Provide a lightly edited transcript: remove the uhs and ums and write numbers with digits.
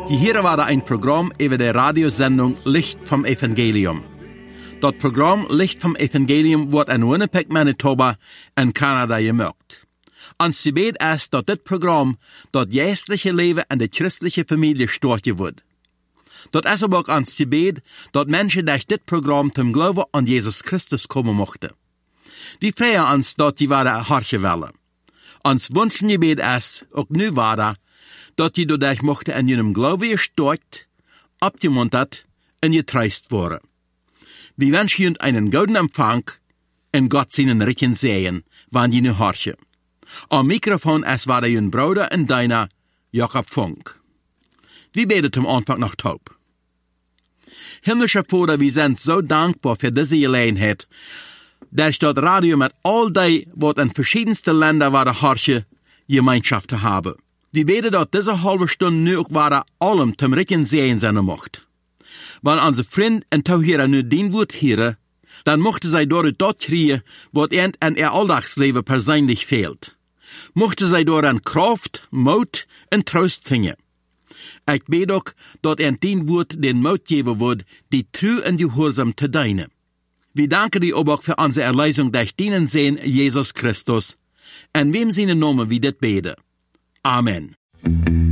Die hier war ein Programm über die Radiosendung Licht vom Evangelium. Das Programm Licht vom Evangelium wird in Winnipeg, Manitoba in Kanada gemacht. Ons gebed ist, dass das Programm das geistliche Leben in der christlichen Familie starten wird. Das ist aber auch ons gebed, dass Menschen durch das Programm zum Glauben an Jesus Christus kommen möchten. Wir freuen uns, dass die wahre Harche wollen. Ons Wunschgebet ist, auch nu wahre, dass die dadurch mochten in ihrem Glauben gestärkt, abgemuntert und getreust worden. Wir wünschen Ihnen einen guten Empfang und Gott seinen Richen sehen, wann die nu Harche. Am Mikrofon ist war Ihr Bruder und deiner Jakob Funk. Wir beten zum Anfang noch taub. Himmlischer Vater, wir sind so dankbar für diese Gelegenheit, dass das Radio mit all die, was in verschiedenste Länder war der Harche, Gemeinschaft zu haben. Wir beten, dass diese halbe Stunde nu auch war allem zum Richen sehen sein mocht. Wenn unsere Freund und Tauhierer nu den Wort hören, dann mochte sie dort das kriegen, was ihnen in ihr Alltagsleben persönlich fehlt. Mochte sie dort an Kraft, Mut und Trost finden. Ich bete auch, dass ihnen den Wort den Mut geben wird, die treu und gehorsam zu dienen. Wir danken dir aber auch für unsere Erlösung durch deinen Sohn Jesus Christus, in wem seinen Namen wir das beten. Amen.